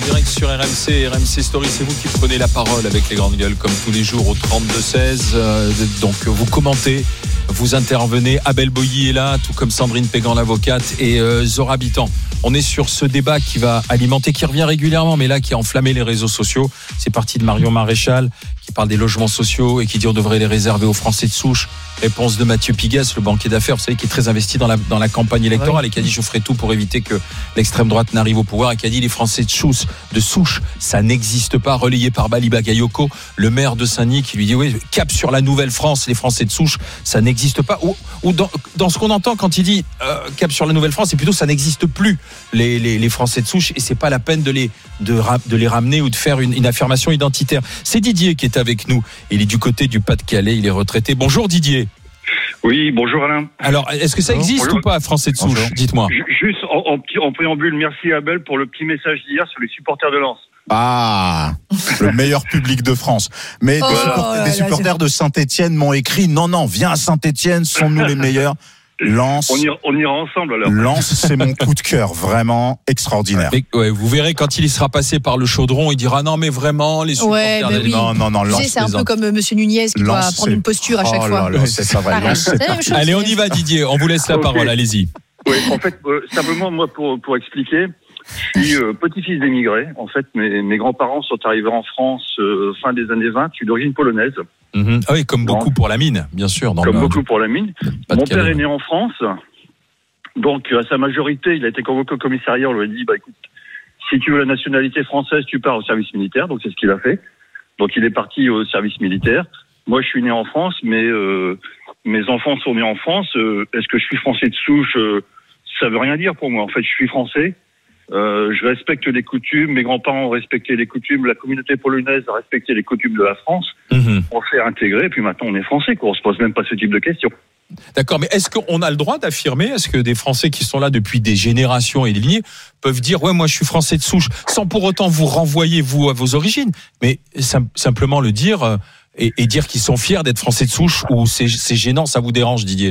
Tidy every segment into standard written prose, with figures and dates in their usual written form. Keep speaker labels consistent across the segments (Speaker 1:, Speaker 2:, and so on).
Speaker 1: direct sur RMC Story, c'est vous qui prenez la parole avec les grandes gueules comme tous les jours au 32-16. Donc vous commentez, vous intervenez. Abel Boilly est là, tout comme Sandrine Pégan l'avocate et Zora Habitant. On est sur ce débat qui va alimenter, qui revient régulièrement, mais là qui a enflammé les réseaux sociaux. C'est parti de Marion Maréchal qui parle des logements sociaux et qui dit on devrait les réserver aux Français de souche. Réponse de Mathieu Pigasse, le banquier d'affaires, vous savez, qui est très investi dans la campagne électorale et qui a dit je ferai tout pour éviter que l'extrême droite n'arrive au pouvoir, et qui a dit les Français de souche, ça n'existe pas, relayé par Bali Bagayoko, le maire de Saint-Denis, qui lui dit oui, cap sur la Nouvelle-France, les Français de souche, ça n'existe pas. Ou dans ce qu'on entend quand il dit cap sur la Nouvelle-France, c'est plutôt ça n'existe plus les Français de souche, et c'est pas la peine de les ramener ou de faire une affirmation identitaire. C'est Didier qui est avec nous, il est du côté du Pas-de-Calais, il est retraité. Bonjour Didier.
Speaker 2: Oui, bonjour Alain.
Speaker 1: Alors, est-ce que ça existe
Speaker 2: bonjour.
Speaker 1: Ou pas, Français de souche?
Speaker 3: Bonjour.
Speaker 1: Dites-moi.
Speaker 2: Juste en préambule, merci Abel pour le petit message d'hier sur les supporters de Lens.
Speaker 3: Ah, le meilleur public de France. Mais des supporters de Saint-Etienne m'ont écrit non, viens à Saint-Etienne, sommes-nous les meilleurs? Lens,
Speaker 2: On ira ensemble alors.
Speaker 3: Lens, c'est mon coup de cœur, vraiment extraordinaire.
Speaker 1: Mais, ouais, vous verrez quand il sera passé par le chaudron, il dira non mais vraiment les supporters.
Speaker 4: Oui.
Speaker 3: Non,
Speaker 4: Tu
Speaker 3: Lens,
Speaker 4: sais, c'est un peu comme Monsieur Nunez qui doit
Speaker 3: Lens,
Speaker 4: prendre une posture à chaque fois.
Speaker 3: Là, c'est pas vrai. Lens,
Speaker 4: C'est la même chose.
Speaker 1: Allez, on y va Didier, on vous laisse la parole, allez-y.
Speaker 2: Oui, en fait, simplement moi pour expliquer, je suis petit-fils d'émigrés. En fait, mes grands-parents sont arrivés en France fin des années 20. Je suis d'origine polonaise.
Speaker 1: Ah oui, comme beaucoup pour la mine, bien sûr.
Speaker 2: Comme beaucoup pour la mine. Mon père est né en France. Donc, à sa majorité, il a été convoqué au commissariat. On lui a dit, écoute, si tu veux la nationalité française, tu pars au service militaire. Donc, c'est ce qu'il a fait. Donc, il est parti au service militaire. Moi, je suis né en France, mais mes enfants sont nés en France. Est-ce que je suis français de souche? Ça veut rien dire pour moi. En fait, je suis français. Je respecte les coutumes. Mes grands-parents ont respecté les coutumes. La communauté polonaise a respecté les coutumes de la France. On s'est intégré, puis maintenant, on est français, quoi. On se pose même pas ce type de questions.
Speaker 1: D'accord, mais est-ce qu'on a le droit d'affirmer, est-ce que des Français qui sont là depuis des générations et des lignées peuvent dire ouais, moi je suis français de souche, sans pour autant vous renvoyer vous à vos origines, mais simplement le dire et dire qu'ils sont fiers d'être français de souche, ou c'est gênant, ça vous dérange, Didier?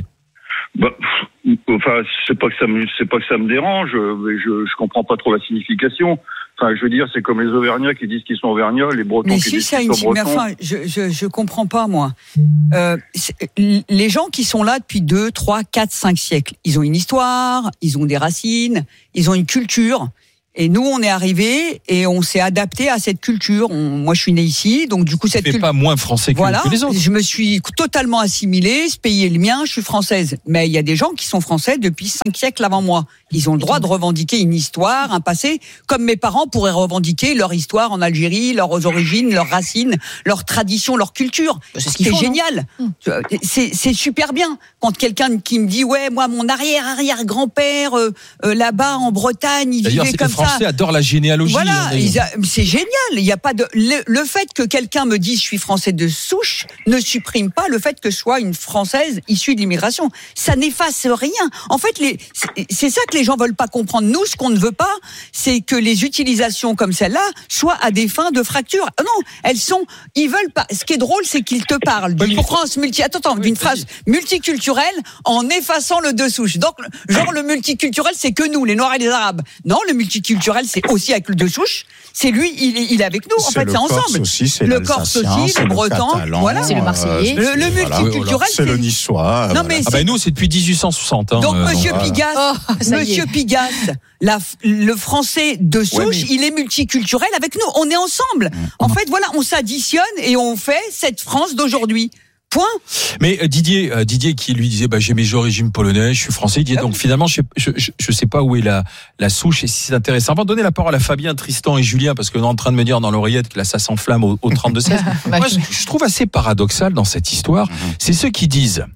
Speaker 2: Enfin, c'est pas que ça me dérange, mais je comprends pas trop la signification. Enfin, je veux dire, c'est comme les Auvergnats qui disent qu'ils sont Auvergnats, les Bretons qui disent qu'ils sont Bretons.
Speaker 5: Enfin, je comprends pas, moi. Les gens qui sont là depuis 2, 3, 4, 5 siècles, ils ont une histoire, ils ont des racines, ils ont une culture. Et nous, on est arrivés et on s'est adapté à cette culture. Moi, je suis né ici, donc du coup, cette culture.
Speaker 1: Pas moins français que les autres.
Speaker 5: Je me suis totalement assimilée. Ce pays est le mien. Je suis française. Mais il y a des gens qui sont français depuis 5 siècles avant moi. Ils ont le droit de revendiquer une histoire, un passé, comme mes parents pourraient revendiquer leur histoire en Algérie, leurs origines, leurs racines, leurs traditions, leur culture. C'est génial. C'est super bien. Quand quelqu'un qui me dit ouais, moi, mon arrière-grand-père là-bas en Bretagne, il vivait comme ça.
Speaker 1: Les Français adorent la généalogie.
Speaker 5: Voilà, c'est génial. Il y a pas de le fait que quelqu'un me dise je suis français de souche ne supprime pas le fait que je sois une Française issue de l'immigration. Ça n'efface rien. En fait, c'est ça que les gens veulent pas comprendre. Nous, ce qu'on ne veut pas, c'est que les utilisations comme celle-là soient à des fins de fracture. Non, ils veulent pas. Ce qui est drôle, c'est qu'ils te parlent d'une France d'une phrase multiculturelle en effaçant le de souche. Donc, genre le multiculturel, c'est que nous, les Noirs et les Arabes. Non, le multiculturel, c'est aussi avec le de souche. C'est lui, il est avec nous. En fait, c'est ensemble.
Speaker 3: Aussi, c'est
Speaker 5: le Corse aussi, le Breton,
Speaker 3: voilà.
Speaker 4: C'est le Marseillais.
Speaker 5: Le multiculturel,
Speaker 3: c'est le Niçois.
Speaker 5: Non, mais
Speaker 1: nous, c'est depuis 1860.
Speaker 5: Donc, Monsieur Pigasse, le français de souche, il est multiculturel avec nous. On est ensemble. En fait, voilà, on s'additionne et on fait cette France d'aujourd'hui. Point.
Speaker 1: Mais Didier qui lui disait j'ai mes origines polonaises, je suis français, il disait donc finalement je sais pas où est la souche, et si c'est intéressant. Avant de donner la parole à Fabien, Tristan et Julien, parce qu'on est en train de me dire dans l'oreillette que là ça s'enflamme au 32-16. Moi je trouve assez paradoxal dans cette histoire, c'est ceux qui disent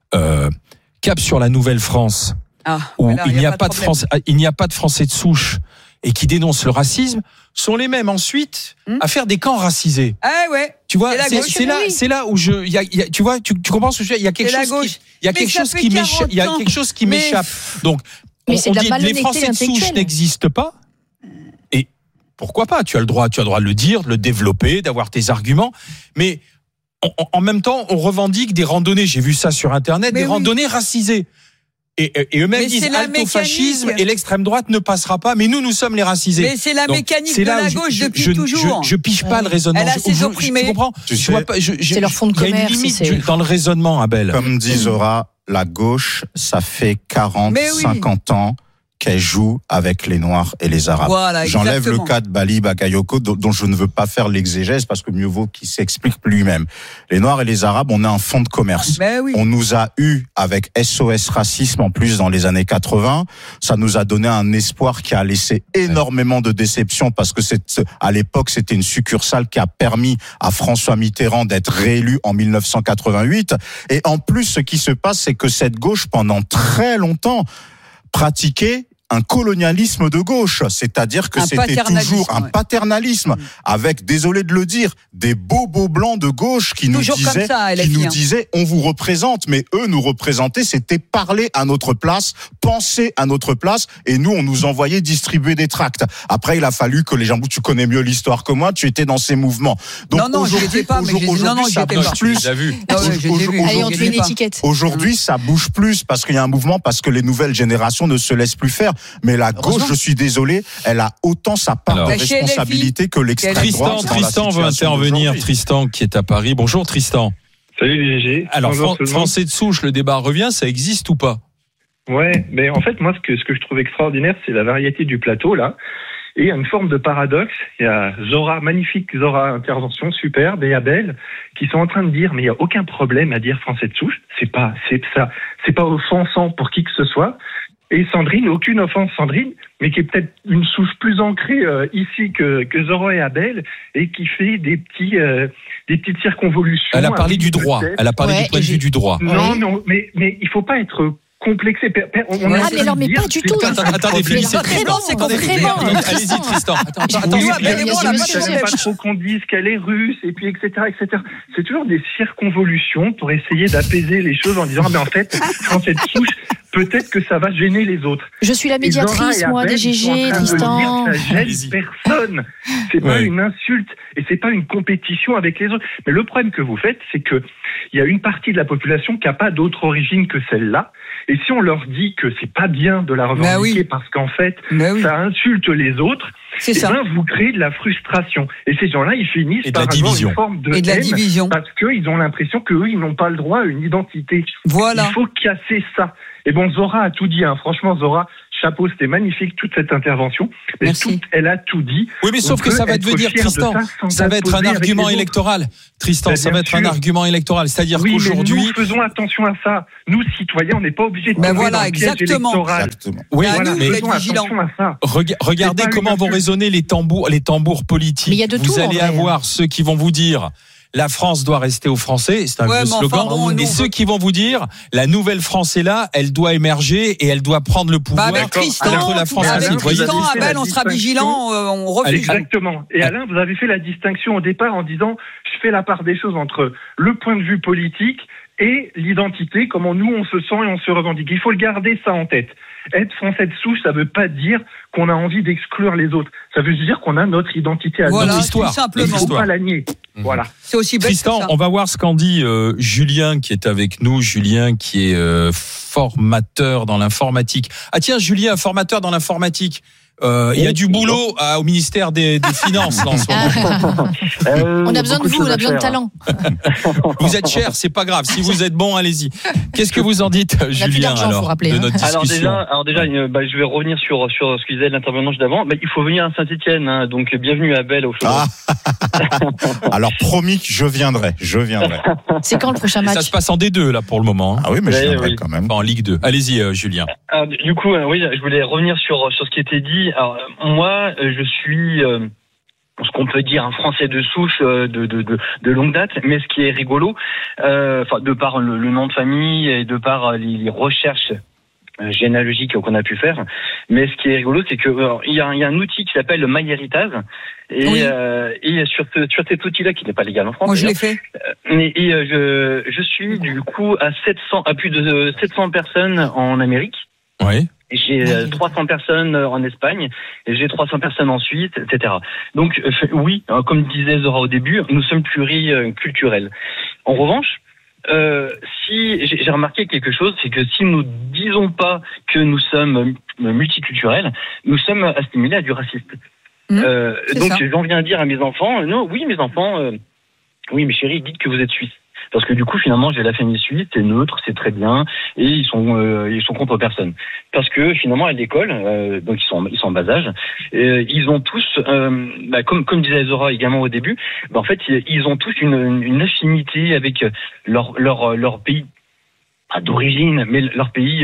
Speaker 1: cap sur la Nouvelle-France où il n'y a pas de Français de souche et qui dénoncent le racisme, sont les mêmes ensuite à faire des camps racisés.
Speaker 5: Ah ouais.
Speaker 1: Tu vois, c'est là où tu vois, tu comprends ce que je veux dire. Il y a quelque chose qui m'échappe. Donc, on dit les Français de souche n'existent pas. Et pourquoi pas? Tu as le droit de le dire, de le développer, d'avoir tes arguments. Mais en même temps, on revendique des randonnées. J'ai vu ça sur Internet, randonnées racisées. Et eux-mêmes disent alto-fascisme et l'extrême droite ne passera pas, mais nous sommes les racisés.
Speaker 5: Mais c'est la mécanique de la gauche depuis toujours.
Speaker 1: Je pige pas le raisonnement.
Speaker 5: Elle a ses opprimés.
Speaker 1: Tu comprends?
Speaker 4: C'est leur fond de commerce.
Speaker 1: Il y a une limite dans le raisonnement, Abel.
Speaker 3: Comme dit Zora, la gauche, ça fait 40, 50 ans qu'elle joue avec les Noirs et les Arabes.
Speaker 5: Voilà,
Speaker 3: j'enlève le cas de Bali Bakayoko, dont je ne veux pas faire l'exégèse parce que mieux vaut qu'il s'explique lui-même. Les Noirs et les Arabes, on a un fonds de commerce. On nous a eu avec SOS Racisme en plus dans les années 80. Ça nous a donné un espoir qui a laissé énormément de déception parce que à l'époque, c'était une succursale qui a permis à François Mitterrand d'être réélu en 1988. Et en plus, ce qui se passe, c'est que cette gauche, pendant très longtemps, pratiquer un colonialisme de gauche, c'est-à-dire que c'était toujours un paternalisme avec, désolé de le dire, des bobos blancs de gauche qui nous disaient on vous représente, mais eux nous représenter, c'était parler à notre place, penser à notre place, et nous on nous envoyait distribuer des tracts. Après il a fallu que les gens, tu connais mieux l'histoire que moi, tu étais dans ces mouvements. Donc
Speaker 5: non, je l'étais pas, mais aujourd'hui ça bouge plus.
Speaker 3: Aujourd'hui ça bouge plus parce qu'il y a un mouvement, parce que les nouvelles générations ne se laissent plus faire. Mais la gauche, je suis désolé, elle a autant sa part de responsabilité que l'extrême droite.
Speaker 1: Tristan veut intervenir. Tristan qui est à Paris. Bonjour Tristan.
Speaker 6: Salut les GG.
Speaker 1: Alors Français de souche, le débat revient, ça existe ou pas?
Speaker 6: Ouais, mais en fait moi ce que je trouve extraordinaire, c'est la variété du plateau là. Et il y a une forme de paradoxe. Il y a Zora, magnifique Zora, intervention superbe, et Abel, qui sont en train de dire, mais il n'y a aucun problème à dire français de souche. C'est pas offensant pour qui que ce soit. Et Sandrine, aucune offense Sandrine, mais qui est peut-être une souche plus ancrée ici que Zora et Abel, et qui fait des petites circonvolutions.
Speaker 1: Elle a parlé du droit. Elle a parlé du point de vue du droit.
Speaker 6: Non, mais il faut pas être complexé.
Speaker 4: Mais pas du tout.
Speaker 1: Attendez,
Speaker 4: c'est complètement.
Speaker 1: Allez-y, Tristan.
Speaker 6: J'aime pas trop qu'on dise qu'elle est russe, et puis etc. C'est toujours des circonvolutions pour essayer d'apaiser les choses en disant, mais en fait, quand cette souche, peut-être que ça va gêner les autres.
Speaker 4: Je suis la médiatrice, moi, des GG, Tristan.
Speaker 6: Ça gêne personne. C'est pas une insulte et c'est pas une compétition avec les autres. Mais le problème que vous faites, c'est que il y a une partie de la population qui a pas d'autre origine que celle-là. Et si on leur dit que c'est pas bien de la revendiquer parce qu'en fait, ça insulte les autres, vous créez de la frustration. Et ces gens-là, ils finissent par avoir une forme de haine parce qu'ils ont l'impression qu'eux, ils n'ont pas le droit à une identité.
Speaker 5: Voilà.
Speaker 6: Il faut casser ça. Et bon, Zora a tout dit, hein. Franchement, Zora, chapeau, c'était magnifique, toute cette intervention. Mais elle a tout dit.
Speaker 1: Oui, mais sauf que ça va devenir, Tristan, ça va être un argument électoral. Tristan, ça va être un argument électoral. C'est-à-dire qu'aujourd'hui.
Speaker 6: Nous faisons attention à ça. Nous, citoyens, on n'est pas obligés de tomber dans le piège électoral.
Speaker 1: Oui,
Speaker 6: mais faisons attention à ça.
Speaker 1: Regardez comment vont résonner les tambours politiques.
Speaker 4: Mais il y a de
Speaker 1: vous allez avoir ceux qui vont vous dire la France doit rester aux Français, c'est un vieux slogan. Et ceux qui vont vous dire la nouvelle France est là, elle doit émerger et elle doit prendre le pouvoir contre la France.
Speaker 5: Tristan, Abel, on sera vigilants, on refuse.
Speaker 6: Exactement. Et Alain, vous avez fait la distinction au départ en disant je fais la part des choses entre le point de vue politique et l'identité, comment nous on se sent et on se revendique. Il faut le garder ça en tête. Être français de souche, ça veut pas dire qu'on a envie d'exclure les autres. Ça veut dire qu'on a notre identité à
Speaker 5: notre
Speaker 6: histoire.
Speaker 5: Tout simplement.
Speaker 6: Il ne faut pas la nier. Voilà.
Speaker 5: C'est aussi bête
Speaker 1: Tristan,
Speaker 5: que ça.
Speaker 1: on va voir ce qu'en dit Julien qui est avec nous. Julien qui est formateur dans l'informatique. Ah tiens, Julien, formateur dans l'informatique. Il y a du boulot au ministère des Finances là, en ce moment.
Speaker 4: On a besoin de vous, on a besoin de talent.
Speaker 1: Vous êtes cher, c'est pas grave. Si vous êtes bon, allez-y. Qu'est-ce que vous en dites, Julien, de notre discussion?
Speaker 7: Alors déjà, je vais revenir sur ce que disait l'intervenant d'avant. Il faut venir à Saint-Étienne, hein, donc bienvenue à Abel au show.
Speaker 3: Alors promis que je viendrai.
Speaker 4: C'est quand le prochain match?
Speaker 1: Ça se passe en D2 là pour le moment. Hein.
Speaker 3: Ah oui, mais je viendrai quand même.
Speaker 1: Enfin, en Ligue 2. Allez-y, Julien.
Speaker 7: Alors, du coup, je voulais revenir sur ce qui était dit. Alors, moi, je suis ce qu'on peut dire un Français de souche de longue date, mais ce qui est rigolo, de par le nom de famille et de par les recherches généalogiques qu'on a pu faire, mais ce qui est rigolo, c'est que il y a un outil qui s'appelle le MyHeritage et sur cet outil-là qui n'est pas légal en France.
Speaker 5: Moi, je l'ai fait.
Speaker 7: Je suis du coup à plus de 700 personnes en Amérique.
Speaker 1: Oui.
Speaker 7: J'ai 300 personnes en Espagne, et j'ai 300 personnes en Suisse, etc. Donc, oui, comme disait Zora au début, nous sommes pluriculturels. En revanche, Si j'ai remarqué quelque chose, c'est que si nous disons pas que nous sommes multiculturels, nous sommes assimilés à du racisme. Donc j'en viens à dire à mes enfants, oui, mes chéris, dites que vous êtes suisses. Parce que du coup, finalement, j'ai la famille suisse, c'est neutre, c'est très bien, et ils sont contre personne. Parce que finalement, à l'école, donc ils sont en bas âge, ils ont tous, comme disait Zora également au début, en fait, ils ont tous une affinité avec leur pays. Pas d'origine, mais leur pays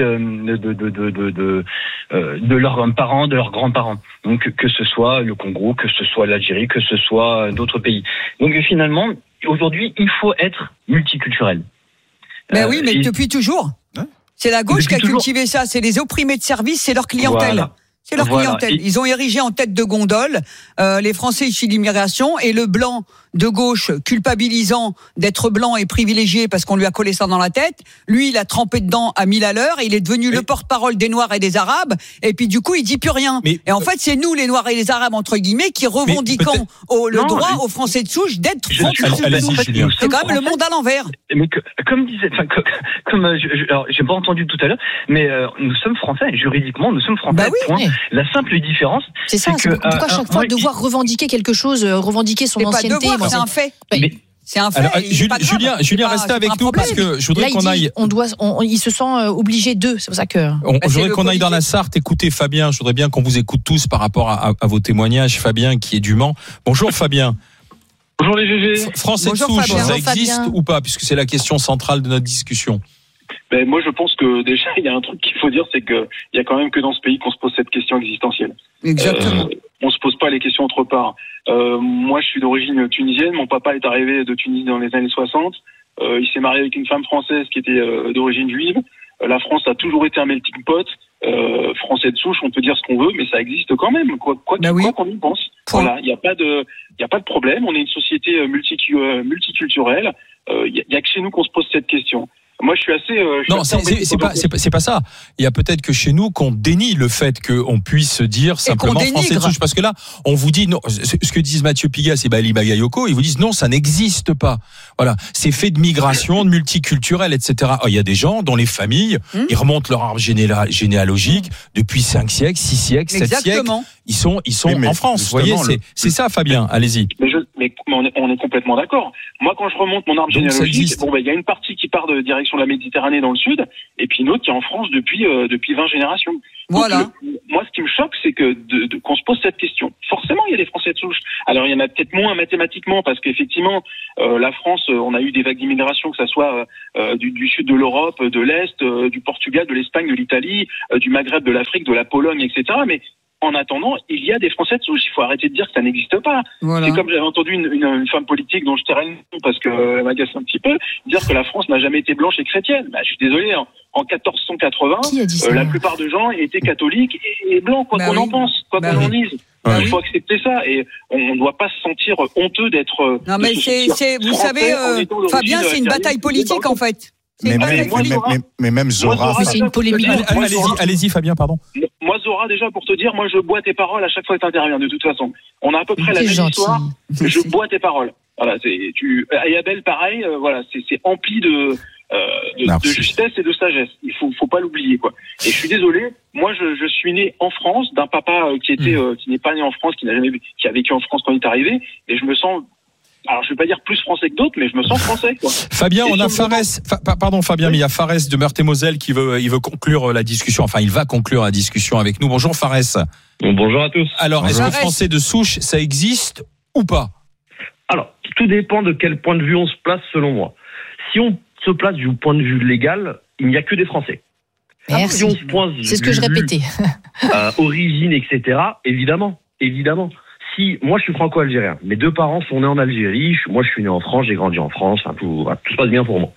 Speaker 7: de leurs parents, de leurs grands-parents. Donc que ce soit le Congo, que ce soit l'Algérie, que ce soit d'autres pays. Donc finalement, aujourd'hui, il faut être multiculturel.
Speaker 5: Ben oui, mais depuis toujours. C'est la gauche qui a cultivé ça. C'est les opprimés de service, c'est leur clientèle. Voilà. C'est leur clientèle. Ils ont érigé en tête de gondole les Français issus de l'immigration et le blanc de gauche culpabilisant d'être blanc et privilégié parce qu'on lui a collé ça dans la tête. Lui, il a trempé dedans à 1000 à l'heure et il est devenu le porte-parole des Noirs et des Arabes. Et puis du coup, il dit plus rien. Et en fait, c'est nous, les Noirs et les Arabes, entre guillemets, qui revendiquons le droit aux Français de souche d'être Français de souche. C'est quand même le monde à l'envers.
Speaker 7: Mais comme disait, alors, j'ai pas entendu tout à l'heure, mais nous sommes Français. Juridiquement, nous sommes Français.
Speaker 5: Bah oui,
Speaker 7: point. La simple différence,
Speaker 4: c'est ça. C'est que, pourquoi chaque fois devoir revendiquer quelque chose, revendiquer son ancienneté.
Speaker 5: C'est un fait. C'est un fait.
Speaker 1: Alors, Julien, restez avec nous parce que je voudrais qu'on aille.
Speaker 4: Il se sent obligé d'eux. C'est pour ça que.
Speaker 1: Je voudrais qu'on aille dans la Sarthe. Écoutez, Fabien. Je voudrais bien qu'on vous écoute tous par rapport à vos témoignages. Fabien, qui est du Mans. Bonjour, Fabien.
Speaker 8: Bonjour les GG.
Speaker 1: Français de souche, ça existe ou pas, puisque c'est la question centrale de notre discussion.
Speaker 8: Ben moi, je pense que déjà, il y a un truc qu'il faut dire, c'est que il y a quand même que dans ce pays qu'on se pose cette question existentielle.
Speaker 5: Exactement.
Speaker 8: On se pose pas les questions autre part. Moi, je suis d'origine tunisienne. Mon papa est arrivé de Tunisie dans les années 60. Il s'est marié avec une femme française qui était d'origine juive. La France a toujours été un melting pot. Français de souche, on peut dire ce qu'on veut, mais ça existe quand même. Quoi qu'on y pense. Voilà, il y a pas de problème. On est une société multiculturelle. Il y a que chez nous qu'on se pose cette question. Moi, je suis assez.
Speaker 1: C'est pas ça. Il y a peut-être que chez nous qu'on dénie le fait qu'on puisse dire simplement français de souche, parce que là, on vous dit non. Ce que disent Mathieu Pigas et Bali Bagayoko, ils vous disent non, ça n'existe pas. Voilà, c'est fait de migration, de multiculturel, etc. Il y a des gens dont les familles, ils remontent leur arbre généalogique depuis 5 siècles, 6 siècles, 7 siècles. Ils sont en France. Vous voyez, c'est ça, Fabien. Allez-y.
Speaker 8: Mais on est complètement d'accord. Moi, quand je remonte mon arbre généalogique, il y a une partie qui part de direction de la Méditerranée dans le sud, et puis une autre qui est en France depuis 20 générations.
Speaker 5: Voilà.
Speaker 8: Donc, moi, ce qui me choque, c'est que qu'on se pose cette question. Forcément, il y a des Français de souche. Alors, il y en a peut-être moins mathématiquement, parce qu'effectivement, la France, on a eu des vagues d'immigration, que ça soit du sud de l'Europe, de l'Est, du Portugal, de l'Espagne, de l'Italie, du Maghreb, de l'Afrique, de la Pologne, etc. Mais en attendant, il y a des Français de souche. Il faut arrêter de dire que ça n'existe pas. Voilà. C'est comme j'avais entendu une femme politique dont je tairai le nom parce qu'elle m'agace un petit peu, dire que la France n'a jamais été blanche et chrétienne. Je suis désolé, en 1480, la plupart des gens étaient catholiques et blancs, quoi qu'on en pense, quoi qu'on en dise. Il faut accepter ça et on ne doit pas se sentir honteux d'être.
Speaker 5: Non, mais vous savez, Fabien, c'est une bataille politique en fait.
Speaker 3: Mais même Zora.
Speaker 4: C'est une polémique.
Speaker 1: Allez-y, Fabien, pardon.
Speaker 8: Moi, Zora, déjà, pour te dire, moi, je bois tes paroles à chaque fois que tu interviens, de toute façon. On a à peu près la même histoire. Je bois tes paroles. Voilà, et Abel, pareil, voilà, c'est empli de justesse et de sagesse. Il faut pas l'oublier, quoi. Et je suis désolé. Moi, je suis né en France, d'un papa qui n'est pas né en France, qui a vécu en France quand il est arrivé, et je me sens. Alors, je vais pas dire plus français que d'autres, mais je me sens français, quoi.
Speaker 1: Fabien, on a Farès. Pardon, Fabien, mais il y a Farès de Meurthe-et-Moselle qui veut conclure la discussion. Enfin, il va conclure la discussion avec nous. Bonjour, Farès.
Speaker 9: Bonjour à tous.
Speaker 1: Alors, est-ce que Français de souche, ça existe ou pas?
Speaker 9: Alors, tout dépend de quel point de vue on se place, selon moi. Si on se place du point de vue légal, il n'y a que des Français.
Speaker 4: Merci.
Speaker 9: Si on se pointe
Speaker 4: c'est ce que je répétais.
Speaker 9: Origine, etc. Évidemment. Si moi je suis franco-algérien, mes 2 parents sont nés en Algérie, moi je suis né en France, j'ai grandi en France, enfin, tout se passe bien pour moi.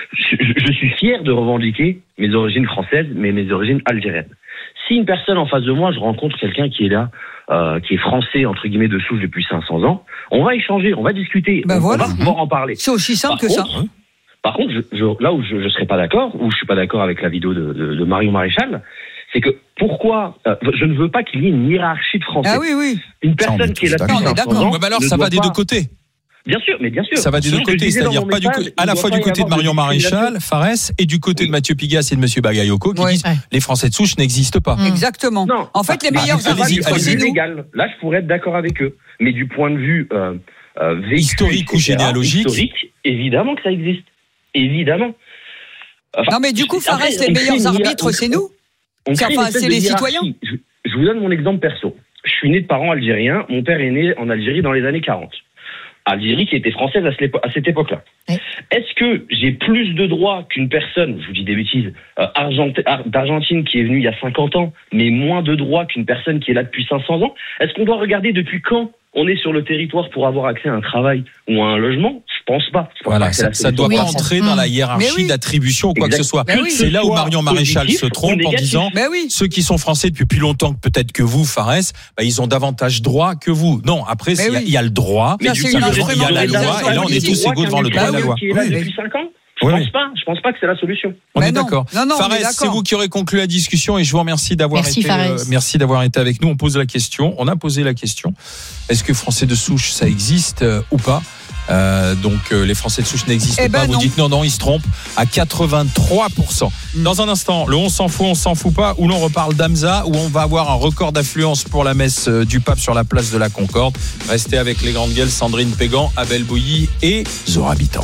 Speaker 9: Je suis fier de revendiquer mes origines françaises, mais mes origines algériennes. Si une personne en face de moi, je rencontre quelqu'un qui est là, qui est français entre guillemets de souche depuis 500 ans, on va échanger, on va discuter, on va pouvoir en parler.
Speaker 5: C'est aussi simple que ça.
Speaker 9: Par contre, là où je serais pas d'accord, où je suis pas d'accord avec la vidéo de Marion Maréchal, c'est que pourquoi je ne veux pas qu'il y ait une hiérarchie de Français.
Speaker 5: Ah oui.
Speaker 9: Une personne qui est là depuis 500 ans.
Speaker 1: Alors ça va des deux côtés.
Speaker 9: Bien sûr, mais bien sûr.
Speaker 1: Ça va des deux côtés, c'est-à-dire pas à la fois du côté de Marion Maréchal, Farès, et du côté de Mathieu Pigasse et de Monsieur Bagayoko qui disent les Français de souche n'existent pas.
Speaker 5: Exactement.
Speaker 9: Non.
Speaker 5: En fait, les meilleurs arbitres, c'est nous.
Speaker 9: Là, je pourrais être d'accord avec eux. Mais du point de vue
Speaker 1: historique ou généalogique,
Speaker 9: évidemment que ça existe. Évidemment.
Speaker 5: Enfin, non, mais du coup, Farès, les meilleurs arbitres, c'est nous. C'est les citoyens.
Speaker 9: Je vous donne mon exemple perso. Je suis né de parents algériens. Mon père est né en Algérie dans les années 40. Algérie qui était française à cette époque-là. Ouais. Est-ce que j'ai plus de droits qu'une personne, je vous dis des bêtises, d'Argentine qui est venue il y a 50 ans, mais moins de droits qu'une personne qui est là depuis 500 ans? Est-ce qu'on doit regarder depuis quand on est sur le territoire pour avoir accès à un travail ou à un logement? Je pense pas.
Speaker 1: Voilà, ça ne doit pas entrer dans la hiérarchie d'attribution ou quoi que ce soit. C'est là où Marion Maréchal se trompe en disant ceux qui sont français depuis plus longtemps que peut-être que vous, Farès, ils ont davantage droit que vous. Non, après, il y a le droit, il y a la loi, et là, on est tous égaux devant le droit et la loi.
Speaker 9: Qui est là depuis 5 ans? Je pense pas que c'est la solution.
Speaker 1: On est d'accord. Farès, c'est vous qui aurez conclu la discussion et je vous remercie d'avoir été avec nous. On pose la question, on a posé la question. Est-ce que Français de souche, ça existe ou pas? Les Français de souche n'existent pas. Vous dites non, ils se trompent à 83%. Dans un instant, le on s'en fout pas, où l'on reparle d'Hamza, où on va avoir un record d'affluence pour la messe du pape sur la place de la Concorde. Restez avec les grandes gueules, Sandrine Pégan, Abel Bouilly et Zora Habitant.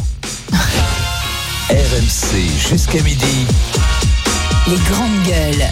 Speaker 10: RMC jusqu'à midi.
Speaker 11: Les grandes gueules.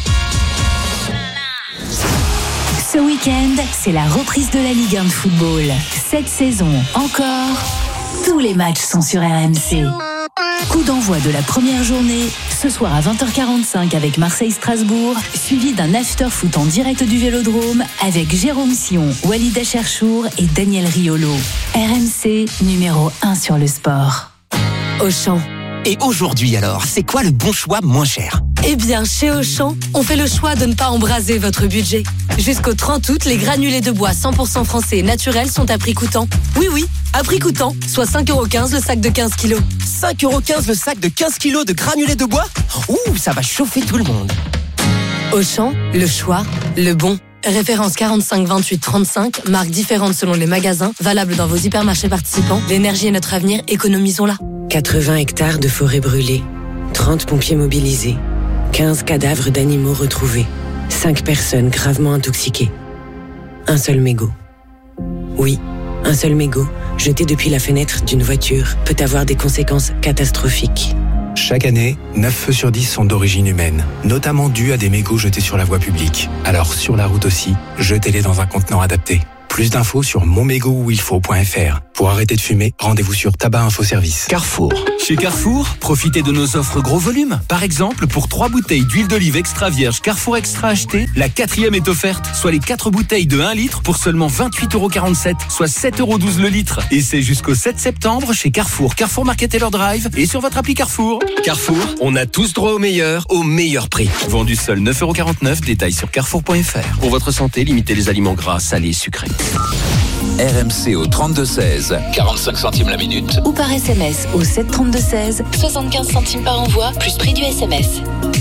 Speaker 11: Ce week-end, c'est la reprise de la Ligue 1 de football. Cette saison encore, tous les matchs sont sur RMC. Coup d'envoi de la première journée, ce soir à 20h45 avec Marseille-Strasbourg, suivi d'un after-foot en direct du Vélodrome avec Jérôme Sion, Walid Acharchour et Daniel Riolo. RMC, numéro 1 sur le sport.
Speaker 12: Auchan. Et aujourd'hui alors, c'est quoi le bon choix moins cher?
Speaker 13: Eh bien, chez Auchan, on fait le choix de ne pas embraser votre budget. Jusqu'au 30 août, les granulés de bois 100% français et naturels sont à prix coûtant. Oui, à prix coûtant, soit 5,15€ le sac de 15 kilos.
Speaker 12: 5,15€ le sac de 15 kilos de granulés de bois? Ouh, ça va chauffer tout le monde.
Speaker 13: Auchan, le choix, le bon. Référence 45 28 35, marques différentes selon les magasins, valable dans vos hypermarchés participants. L'énergie est notre avenir, économisons-la.
Speaker 14: 80 hectares de forêt brûlée, 30 pompiers mobilisés, 15 cadavres d'animaux retrouvés, 5 personnes gravement intoxiquées. Un seul mégot. Oui, un seul mégot, jeté depuis la fenêtre d'une voiture, peut avoir des conséquences catastrophiques.
Speaker 15: Chaque année, 9 feux sur 10 sont d'origine humaine, notamment dus à des mégots jetés sur la voie publique. Alors sur la route aussi, jetez-les dans un contenant adapté. Plus d'infos sur monmégotuilfaut.fr. Pour arrêter de fumer, rendez-vous sur Tabac Info Service.
Speaker 10: Carrefour. Chez Carrefour, profitez de nos offres gros volume. Par exemple, pour 3 bouteilles d'huile d'olive extra vierge Carrefour Extra achetée, la 4e est offerte, soit les 4 bouteilles de 1 litre pour seulement 28,47€, soit 7,12€ le litre. Et c'est jusqu'au 7 septembre chez Carrefour, Carrefour Market Taylor Drive et sur votre appli Carrefour. Carrefour, on a tous droit au meilleur prix. Vendu seul 9,49€, détails sur carrefour.fr. Pour votre santé, limitez les aliments gras, salés et sucrés. RMC au 32-16, 45 centimes la minute.
Speaker 11: Ou par SMS au 732-16, 75 centimes par envoi, plus prix du SMS.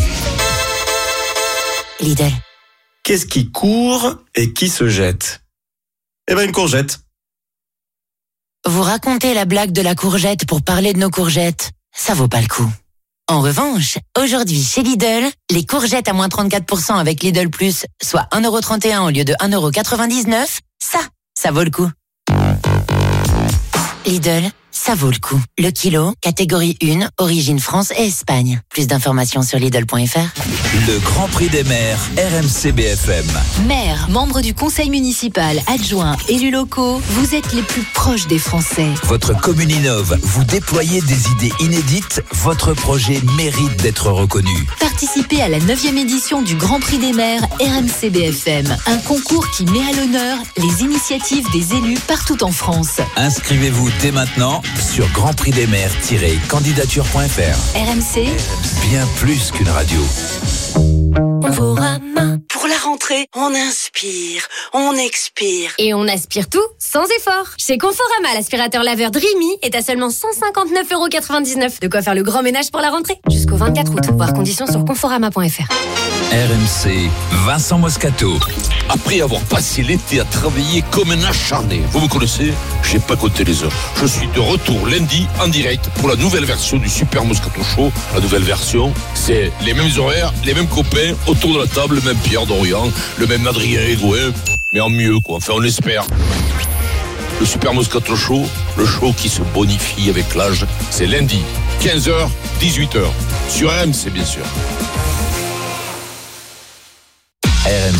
Speaker 11: Lidl.
Speaker 16: Qu'est-ce qui court et qui se jette? Une courgette.
Speaker 11: Vous racontez la blague de la courgette pour parler de nos courgettes. Ça vaut pas le coup. En revanche, aujourd'hui chez Lidl, les courgettes à moins 34% avec Lidl Plus, soit 1,31€ au lieu de 1,99€, ça vaut le coup. Lidl, ça vaut le coup. Le kilo, catégorie 1, origine France et Espagne. Plus d'informations sur Lidl.fr.
Speaker 10: Le Grand Prix des maires, RMC BFM.
Speaker 11: Maires, membres du conseil municipal, adjoints, élus locaux, vous êtes les plus proches des Français.
Speaker 10: Votre commune innove, vous déployez des idées inédites, votre projet mérite d'être reconnu.
Speaker 11: Participez à la 9e édition du Grand Prix des maires RMC BFM. Un concours qui met à l'honneur les initiatives des élus partout en France.
Speaker 10: Inscrivez-vous dès maintenant sur grandprixdesmaires-candidature.fr.
Speaker 11: RMC,
Speaker 10: bien plus qu'une radio.
Speaker 11: Conforama. Pour
Speaker 17: la rentrée, on inspire, on expire.
Speaker 13: Et on aspire tout sans effort. Chez Conforama, l'aspirateur laveur Dreamy est à seulement 159,99 €. De quoi faire le grand ménage pour la rentrée. Jusqu'au 24 août. Voir conditions sur conforama.fr.
Speaker 18: RMC, Vincent Moscato.
Speaker 19: Après avoir passé l'été à travailler comme un acharné, vous me connaissez, j'ai pas compté les heures. Je suis de retour lundi en direct pour la nouvelle version du Super Moscato Show. La nouvelle version, c'est les mêmes horaires, les mêmes copains, autour de la table, le même Pierre Dorian, le même Adrien Egoin, mais en mieux quoi, enfin on espère. Le Super Moscato Show, le show qui se bonifie avec l'âge, c'est lundi, 15h, 18h, sur RMC bien sûr.
Speaker 18: RMC.